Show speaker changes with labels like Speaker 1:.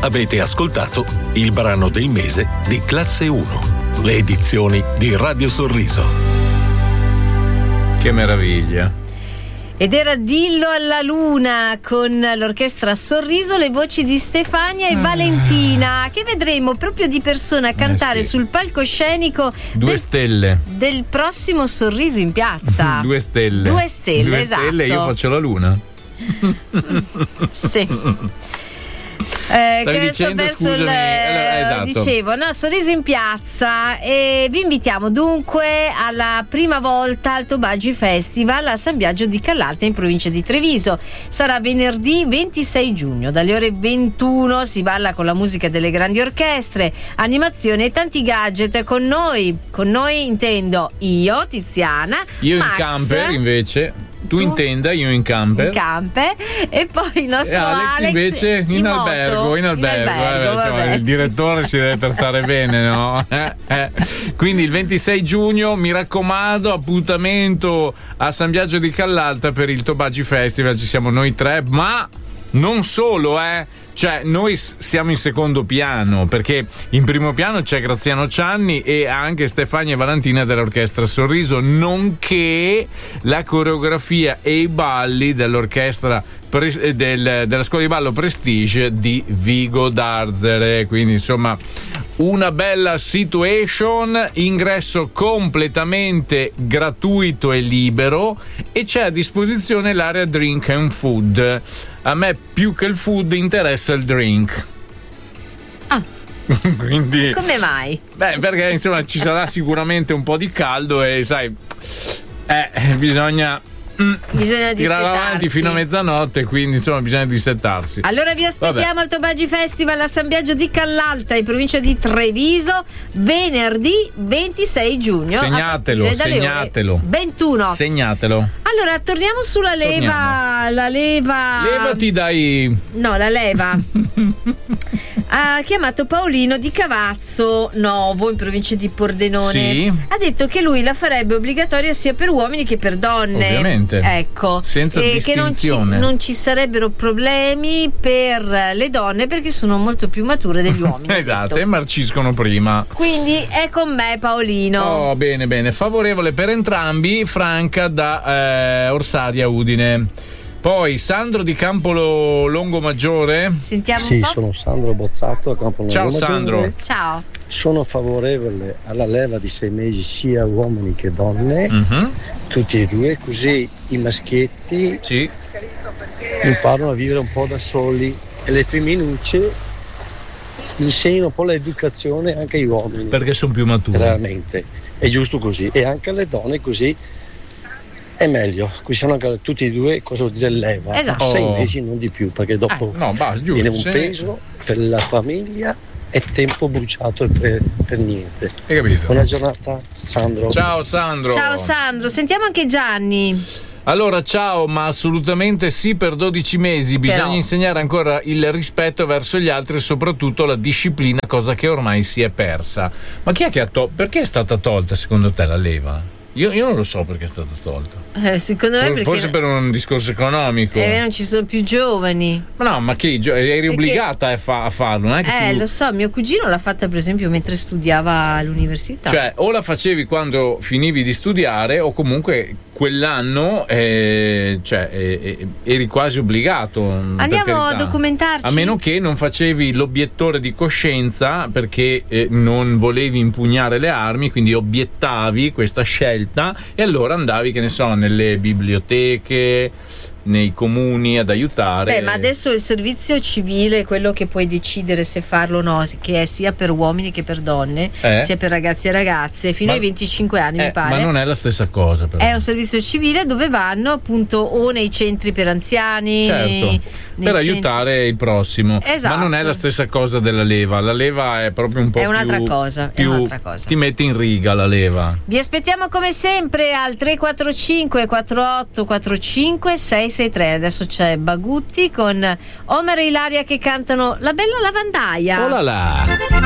Speaker 1: Avete ascoltato il brano del mese di Classe 1, le edizioni di Radio Sorriso.
Speaker 2: Che meraviglia.
Speaker 3: Ed era Dillo alla Luna con l'orchestra Sorriso, le voci di Stefania e Valentina, che vedremo proprio di persona cantare sul palcoscenico
Speaker 2: 2 stelle
Speaker 3: del prossimo Sorriso in Piazza.
Speaker 2: 2 stelle.
Speaker 3: 2 stelle, esatto.
Speaker 2: Stelle, io faccio la luna.
Speaker 3: Sì.
Speaker 2: Stavi dicendo, scusami, esatto.
Speaker 3: Dicevo, no, Sorriso in Piazza, e vi invitiamo dunque alla prima volta al Tobagi Festival a San Biagio di Callalta in provincia di Treviso. Sarà venerdì 26 giugno dalle ore 21, si balla con la musica delle grandi orchestre, animazione e tanti gadget con noi intendo io, Tiziana,
Speaker 2: io
Speaker 3: Max,
Speaker 2: in camper invece. Tu in tenda, io in camper.
Speaker 3: E poi il nostro Alex
Speaker 2: invece in
Speaker 3: moto,
Speaker 2: albergo.
Speaker 3: Vabbè.
Speaker 2: Il direttore si deve trattare bene, no? Quindi il 26 giugno, mi raccomando, appuntamento a San Biagio di Callalta per il Tobagi Festival. Ci siamo noi 3, ma non solo, cioè noi siamo in secondo piano, perché in primo piano c'è Graziano Cianni e anche Stefania e Valentina dell'orchestra Sorriso, nonché la coreografia e i balli dell'orchestra della scuola di ballo Prestige di Vigo Darzere. Quindi insomma una bella situation, ingresso completamente gratuito e libero, e c'è a disposizione l'area drink and food. A me più che il food interessa il drink. Quindi,
Speaker 3: come mai?
Speaker 2: Beh, perché insomma ci sarà sicuramente un po' di caldo e sai, bisogna tirare avanti fino a mezzanotte, quindi insomma bisogna dissettarsi.
Speaker 3: Allora vi aspettiamo al Tobagi Festival a San Biagio di Callalta in provincia di Treviso venerdì 26 giugno.
Speaker 2: Segnatelo.
Speaker 3: 21.
Speaker 2: Segnatelo.
Speaker 3: Allora torniamo sulla leva. La
Speaker 2: Levati dai.
Speaker 3: No, la leva. Ha chiamato Paolino di Cavazzo Novo in provincia di Pordenone.
Speaker 2: Sì.
Speaker 3: Ha detto che lui la farebbe obbligatoria sia per uomini che per donne.
Speaker 2: Ovviamente.
Speaker 3: Ecco.
Speaker 2: Senza distinzione.
Speaker 3: Che non ci sarebbero problemi per le donne perché sono molto più mature degli uomini.
Speaker 2: Esatto, e marciscono prima.
Speaker 3: Quindi è con me Paolino.
Speaker 2: Oh, bene. Favorevole per entrambi, Franca da Orsaria Udine. Poi Sandro di Campolo Longomaggiore.
Speaker 3: Sentiamo
Speaker 4: sì,
Speaker 3: un po'.
Speaker 4: Sono Sandro Bozzato a Campolo Longomaggiore.
Speaker 2: Ciao Sandro.
Speaker 3: Ciao.
Speaker 4: Sono favorevole alla leva di 6 mesi sia uomini che donne, tutti e due, così i maschietti imparano a vivere un po' da soli e le femminucce insegnano un po' l'educazione anche ai uomini.
Speaker 2: Perché sono più mature.
Speaker 4: Veramente, è giusto così. E anche alle donne così è meglio, qui sono anche tutti e due, cosa vuol dire leva?
Speaker 3: Esatto.
Speaker 4: 6 mesi, non di più, perché dopo
Speaker 2: giusto,
Speaker 4: viene un peso per la famiglia e tempo bruciato per niente.
Speaker 2: Hai capito?
Speaker 4: Buona giornata, Sandro.
Speaker 2: Ciao Sandro.
Speaker 3: Ciao Sandro, sentiamo anche Gianni.
Speaker 2: Allora, ciao, ma assolutamente sì, per 12 mesi bisogna insegnare ancora il rispetto verso gli altri e soprattutto la disciplina, cosa che ormai si è persa. Ma chi è che perché è stata tolta secondo te la leva? Io non lo so perché è stata tolta.
Speaker 3: Secondo me perché
Speaker 2: forse per un discorso economico.
Speaker 3: Non ci sono più giovani.
Speaker 2: Ma no, ma che eri obbligata a farlo, non è che tu...
Speaker 3: lo so, mio cugino l'ha fatta per esempio mentre studiava all'università.
Speaker 2: Cioè, o la facevi quando finivi di studiare o comunque quell'anno eri quasi obbligato.
Speaker 3: Andiamo a documentarci.
Speaker 2: A meno che non facevi l'obiettore di coscienza perché non volevi impugnare le armi, quindi obiettavi questa scelta e allora andavi, che ne so, nelle biblioteche, nei comuni ad aiutare.
Speaker 3: Ma adesso il servizio civile è quello che puoi decidere se farlo o no, che è sia per uomini che per donne, sia per ragazzi e ragazze fino ai 25 anni mi pare.
Speaker 2: Ma non è la stessa cosa però.
Speaker 3: È un servizio civile dove vanno appunto o nei centri per anziani, nei
Speaker 2: per aiutare il prossimo.
Speaker 3: Esatto.
Speaker 2: Ma non è la stessa cosa della leva. La leva è proprio un po'
Speaker 3: è un'altra cosa. È un'altra cosa.
Speaker 2: Ti mette in riga la leva.
Speaker 3: Vi aspettiamo come sempre al 345 48 45 663. Adesso c'è Bagutti con Omer e Ilaria che cantano La bella lavandaia.
Speaker 2: Oh là là.